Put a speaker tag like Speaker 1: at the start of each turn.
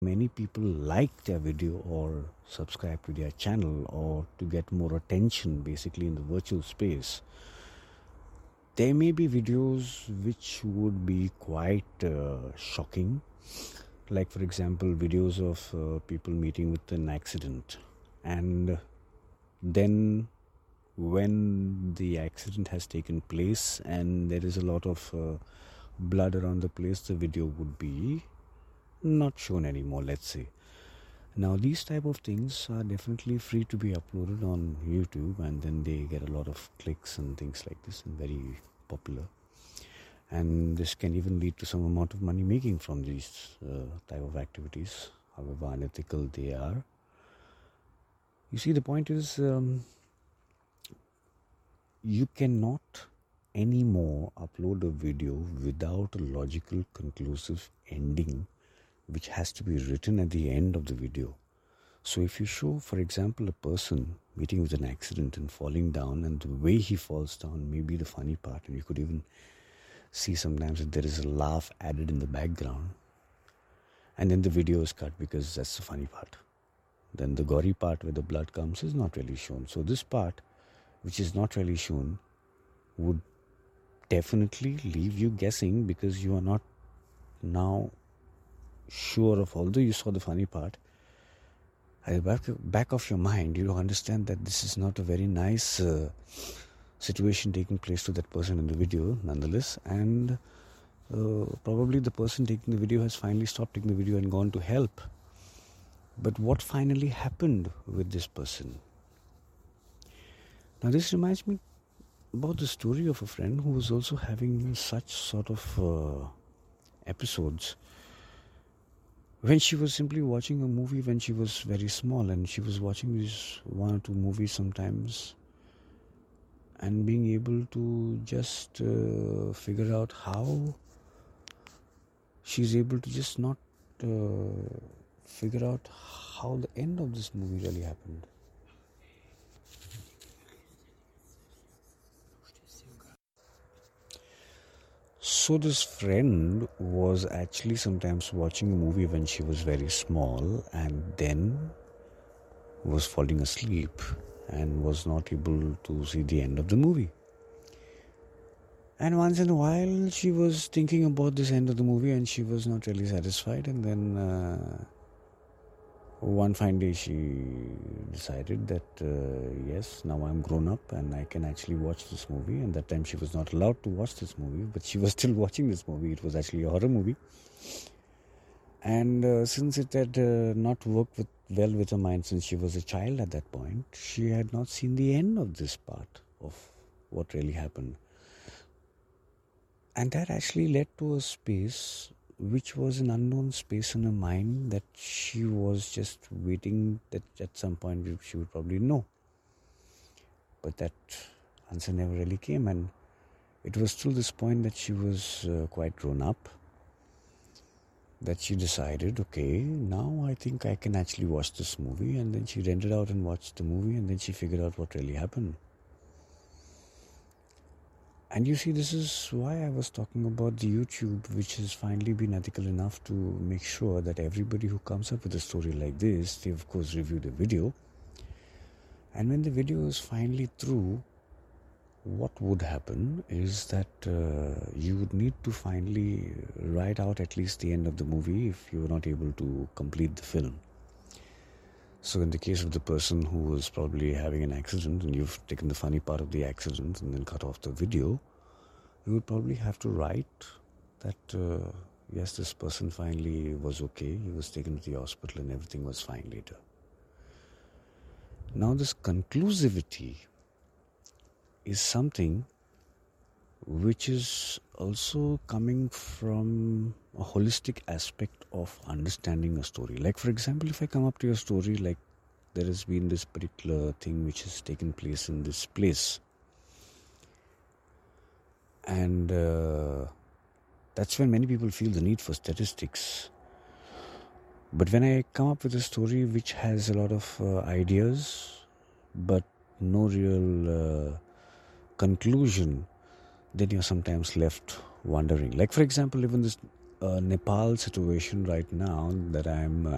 Speaker 1: many people like their video or subscribe to their channel or to get more attention basically in the virtual space, there may be videos which would be quite shocking. Like, for example, videos of people meeting with an accident. And then when the accident has taken place and there is a lot of blood around the place, the video would be not shown anymore, let's say. Now, these type of things are definitely free to be uploaded on YouTube, and then they get a lot of clicks and things like this, and very popular. And this can even lead to some amount of money making from these type of activities, however unethical they are. You see, the point is, you cannot anymore upload a video without a logical, conclusive ending, which has to be written at the end of the video. So if you show, for example, a person meeting with an accident and falling down, and the way he falls down may be the funny part, and you could even see sometimes that there is a laugh added in the background, and then the video is cut because that's the funny part. Then the gory part where the blood comes is not really shown. So this part, which is not really shown, would definitely leave you guessing, because you are not now sure of, although you saw the funny part, at the back of your mind, you understand that this is not a very nice situation taking place to that person in the video, nonetheless. And probably the person taking the video has finally stopped taking the video and gone to help. But what finally happened with this person? Now, this reminds me about the story of a friend who was also having such sort of episodes when she was simply watching a movie when she was very small, and she was watching these 1 or 2 movies sometimes, and being able to just figure out how she's able to just not figure out how the end of this movie really happened. So this friend was actually sometimes watching a movie when she was very small, and then was falling asleep and was not able to see the end of the movie. And once in a while she was thinking about this end of the movie and she was not really satisfied, and then one fine day she decided that yes, now I'm grown up and I can actually watch this movie. And that time she was not allowed to watch this movie, but she was still watching this movie. It was actually a horror movie. And since it had not worked well with her mind since she was a child at that point, she had not seen the end of this part of what really happened. And that actually led to a space which was an unknown space in her mind, that she was just waiting that at some point she would probably know. But that answer never really came, and it was till this point that she was quite grown up that she decided, okay, now I think I can actually watch this movie. And then she rented out and watched the movie, and then she figured out what really happened. And you see, this is why I was talking about the YouTube, which has finally been ethical enough to make sure that everybody who comes up with a story like this, they of course review the video. And when the video is finally through, what would happen is that you would need to finally write out at least the end of the movie if you were not able to complete the film. So in the case of the person who was probably having an accident and you've taken the funny part of the accident and then cut off the video, you would probably have to write that, yes, this person finally was okay. He was taken to the hospital and everything was fine later. Now this conclusivity is something which is also coming from a holistic aspect of understanding a story. Like, for example, if I come up to your story, like there has been this particular thing which has taken place in this place, and that's when many people feel the need for statistics. But when I come up with a story which has a lot of ideas but no real conclusion, then you're sometimes left wondering. Like, for example, even this Nepal situation right now that I'm